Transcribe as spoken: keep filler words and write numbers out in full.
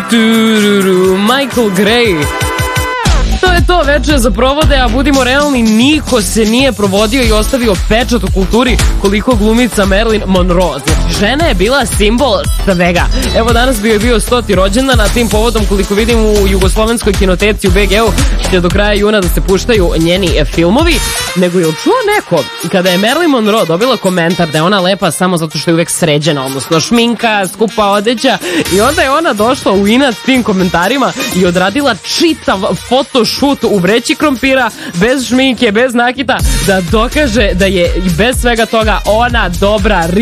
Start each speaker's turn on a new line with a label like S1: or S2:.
S1: Tururu, Michael Gray. To je to veče za provode, a budimo realni, niko se nije provodio i ostavio pečat u kulturi koliko glumica Marilyn Monroe. Žena je bila simbol svega. Evo danas bi joj bio stoti rođendan, na tim povodom koliko vidim u Jugoslovenskoj kinoteci u B G-u će do kraja juna da se puštaju njeni filmovi. Nego je čuo neko kada je Marilyn Monroe dobila komentar da je ona lepa samo zato što je uvek sređena, odnosno šminka, skupa odeća, i onda je ona došla u inat tim komentarima i odradila čitav fotošut u vreći krompira, bez šminke, bez nakita, da dokaže da je i bez svega toga ona dobra